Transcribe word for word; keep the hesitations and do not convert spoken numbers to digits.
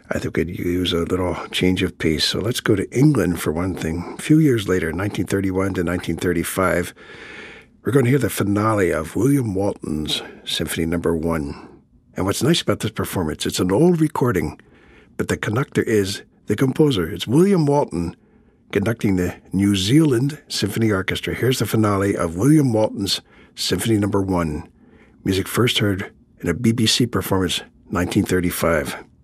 I think we could use a little change of pace. So let's go to England for one thing. A few years later, nineteen thirty-one to nineteen thirty-five, we're going to hear the finale of William Walton's Symphony Number One. And what's nice about this performance, it's an old recording, but the conductor is the composer. It's William Walton conducting the New Zealand Symphony Orchestra. Here's the finale of William Walton's Symphony Number One. Music first heard in a B B C performance, nineteen thirty-five.